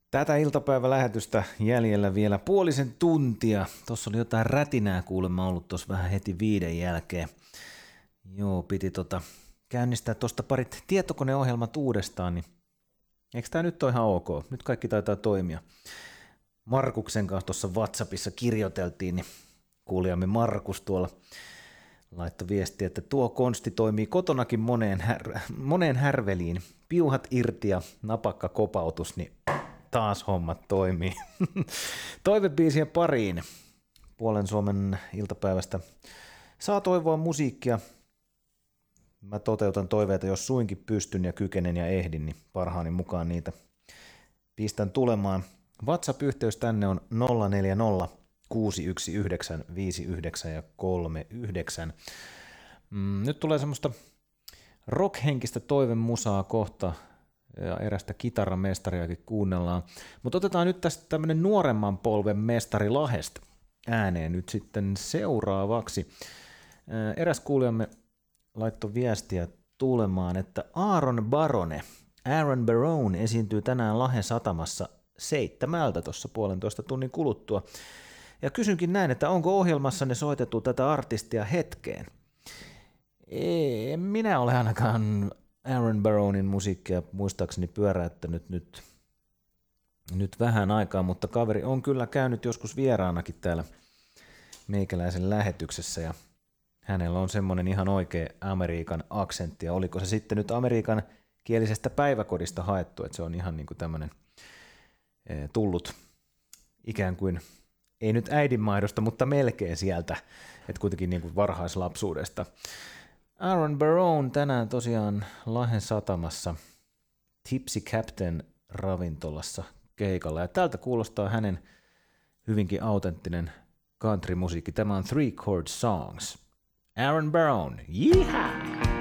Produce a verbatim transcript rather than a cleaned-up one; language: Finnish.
Tätä iltapäivälähetystä jäljellä vielä puolisen tuntia. Tuossa oli jotain rätinää kuulemma ollut tuossa vähän heti viiden jälkeen. Joo, piti tota käynnistää tuosta parit tietokoneohjelmat uudestaan, niin eikö tämä nyt ole ihan ok? Nyt kaikki taitaa toimia. Markuksen kanssa tuossa WhatsAppissa kirjoiteltiin, niin kuulijamme Markus tuolla laittoi viestiä, että tuo konsti toimii kotonakin moneen, här- moneen härveliin. Piuhat irti ja napakka kopautus, niin taas hommat toimii. Toivebiisien pariin puolen Suomen iltapäivästä. Saa toivoa musiikkia. Mä toteutan toiveita, jos suinkin pystyn ja kykenen ja ehdin, niin parhaani mukaan niitä pistän tulemaan. WhatsApp-yhteys tänne on nolla neljä nolla kuusi yksi yhdeksän viisi yhdeksän ja kolme yhdeksän. Mm, nyt tulee semmoista rockhenkistä toivemusaa kohta ja erästä kitaramestariakin kuunnellaan. Mutta otetaan nyt tästä tämmönen nuoremman polven mestari Lahdesta ääneen nyt sitten seuraavaksi. Eräs kuulijamme laittoi viestiä tulemaan, että Aaron Barone, Aaron Barone esiintyy tänään Lahden satamassa seitsemältä tuossa puolentoista tunnin kuluttua. Ja kysynkin näin, että onko ohjelmassanne soitettu tätä artistia hetkeen? Ei, en minä ole ainakaan Aaron Baronin musiikkia muistaakseni pyöräyttänyt nyt, nyt vähän aikaa, mutta kaveri on kyllä käynyt joskus vieraanakin täällä meikäläisen lähetyksessä ja hänellä on semmoinen ihan oikea Amerikan aksentti ja oliko se sitten nyt Amerikan kielisestä päiväkodista haettu, että se on ihan niin kuin tämmöinen e, tullut ikään kuin, ei nyt äidinmaidosta, mutta melkein sieltä, että kuitenkin niin kuin varhaislapsuudesta. Aaron Barone tänään tosiaan Lahden satamassa Tipsy Captain ravintolassa keikalla. Ja tältä kuulostaa hänen hyvinkin autenttinen country-musiikki. Tämä on Three Chord Songs. Aaron Barone, yeehaw!